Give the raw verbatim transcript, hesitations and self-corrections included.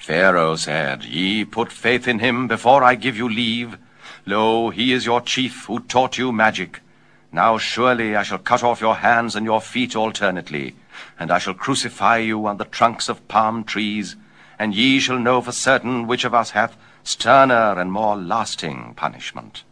Pharaoh said, Ye put faith in him before I give you leave. Lo, he is your chief who taught you magic. Now surely I shall cut off your hands and your feet alternately, and I shall crucify you on the trunks of palm trees, and ye shall know for certain which of us hath sterner and more lasting punishment.